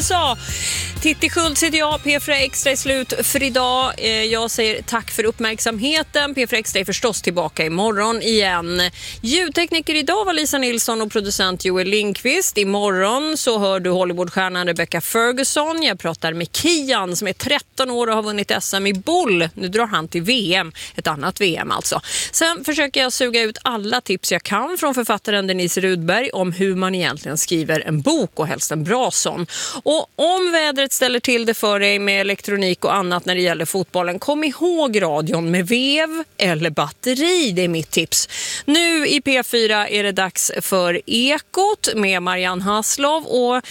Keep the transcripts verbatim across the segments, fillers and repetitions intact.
också. Titti Schultz heter jag, P fyra Extra är slut för idag. Jag säger tack för uppmärksamheten. P fyra Extra är förstås tillbaka imorgon igen. Ljudtekniker idag var Lisa Nilsson och producent Joel Lindqvist. Imorgon så hör du Hollywoodstjärnan Rebecca Ferguson. Jag pratar med Kian som är tretton år och har vunnit S M i boll. Nu drar han till V M, ett annat V M alltså. Sen försöker jag suga ut alla tips jag kan från författaren Denise Rudberg om hur man egentligen skriver en bok och helst en bra sån. Och om vädret ställer till det för dig med elektronik och annat när det gäller fotbollen, kom ihåg radion med vev eller batteri, det är mitt tips. Nu i P fyra är det dags för Ekot med Marianne Haslov och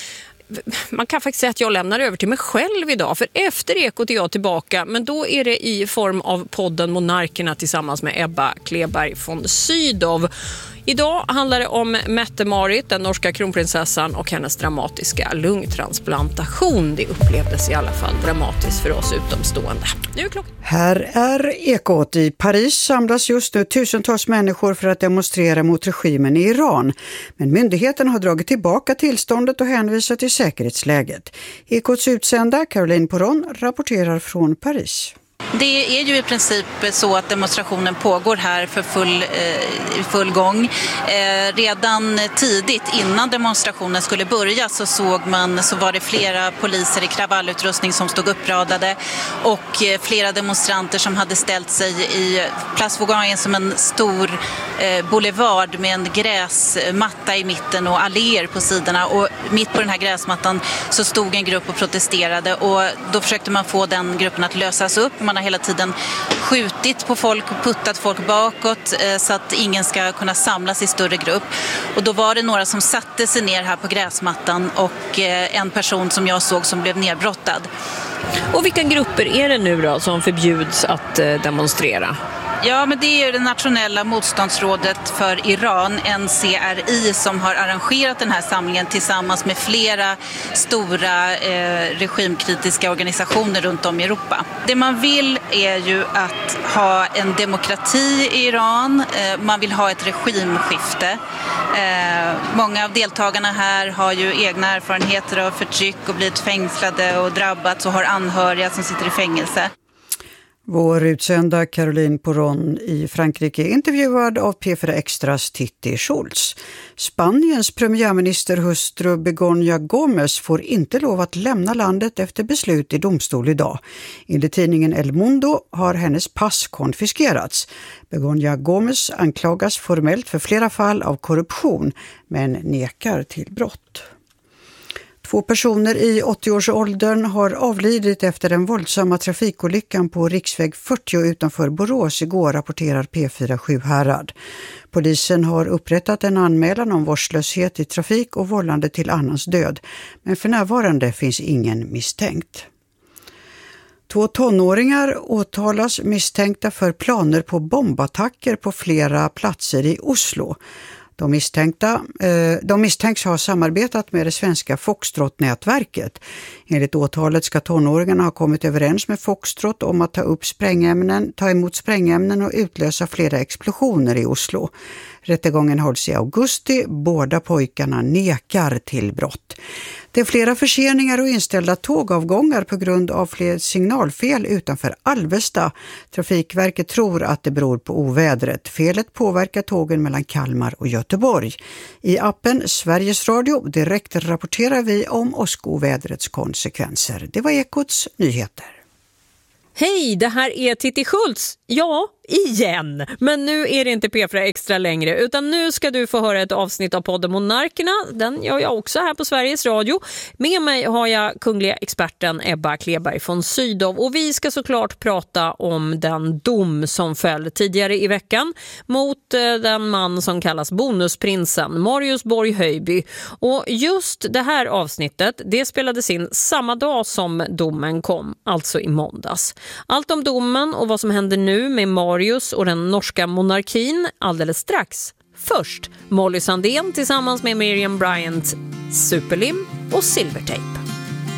man kan faktiskt säga att jag lämnar över till mig själv idag, för efter Ekot är jag tillbaka, men då är det i form av podden Monarkerna tillsammans med Ebba Kleberg von Sydow. Idag handlar det om Mette-Marit, den norska kronprinsessan, och hennes dramatiska lungtransplantation. Det upplevdes i alla fall dramatiskt för oss utomstående. Nu är klockan. Här är Ekot. I Paris samlas just nu tusentals människor för att demonstrera mot regimen i Iran. Men myndigheterna har dragit tillbaka tillståndet och hänvisar till säkerhetsläget. Ekots utsända Caroline Poron rapporterar från Paris. Det är ju i princip så att demonstrationen pågår här för full, eh, full gång. Eh, redan tidigt innan demonstrationen skulle börja så såg man så var det flera poliser i kravallutrustning som stod uppradade och eh, flera demonstranter som hade ställt sig i Place Vauban som en stor eh, boulevard med en gräsmatta i mitten och alléer på sidorna, och mitt på den här gräsmattan så stod en grupp och protesterade, och då försökte man få den gruppen att lösas upp. Man har hela tiden skjutit på folk och puttat folk bakåt eh, så att ingen ska kunna samlas i större grupp. Och då var det några som satte sig ner här på gräsmattan och eh, en person som jag såg som blev nedbrottad. Och vilka grupper är det nu då som förbjuds att eh, demonstrera? Ja, men det är det nationella motståndsrådet för Iran, N C R I, som har arrangerat den här samlingen tillsammans med flera stora eh, regimkritiska organisationer runt om i Europa. Det man vill är ju att ha en demokrati i Iran, eh, man vill ha ett regimskifte. Eh, många av deltagarna här har ju egna erfarenheter av förtryck och blivit fängslade och drabbats och har anhöriga som sitter i fängelse. Vår utsända Caroline Poron i Frankrike intervjuad av P fyra Extras Titti Schultz. Spaniens premiärministerhustru Begoña Gómez får inte lov att lämna landet efter beslut i domstol idag. Enligt tidningen El Mundo har hennes pass konfiskerats. Begoña Gómez anklagas formellt för flera fall av korruption men nekar till brott. Två personer i åttio-årsåldern har avlidit efter den våldsamma trafikolyckan på riksväg fyrtio utanför Borås igår, rapporterar P fyra Sjuhärad. Polisen har upprättat en anmälan om vårdslöshet i trafik och vållande till annans död, men för närvarande finns ingen misstänkt. Två tonåringar åtalas misstänkta för planer på bombattacker på flera platser i Oslo. De, misstänkta, eh, de misstänks ha samarbetat med det svenska Foxtrot-nätverket. Enligt åtalet ska tonåringarna ha kommit överens med Foxtrot om att ta upp sprängämnen, ta emot sprängämnen och utlösa flera explosioner i Oslo. Rättegången hålls i augusti. Båda pojkarna nekar till brott. Det är flera förseningar och inställda tågavgångar på grund av fler signalfel utanför Alvesta. Trafikverket tror att det beror på ovädret. Felet påverkar tågen mellan Kalmar och Göteborg. I appen Sveriges Radio direkt rapporterar vi om åskovädrets konsekvenser. Det var Ekots nyheter. Hej, det här är Titti Schultz. Ja, igen. Men nu är det inte P fyra Extra längre, utan nu ska du få höra ett avsnitt av podden Monarkerna. Den gör jag också här på Sveriges Radio. Med mig har jag kungliga experten Ebba Kleberg von Sydow, och vi ska såklart prata om den dom som föll tidigare i veckan mot den man som kallas bonusprinsen, Marius Borg Höjby. Och just det här avsnittet, det spelades in samma dag som domen kom, alltså i måndags. Allt om domen och vad som händer nu med Marius och den norska monarkin alldeles strax. Först Molly Sandén tillsammans med Miriam Bryant, Superlim och Silvertape.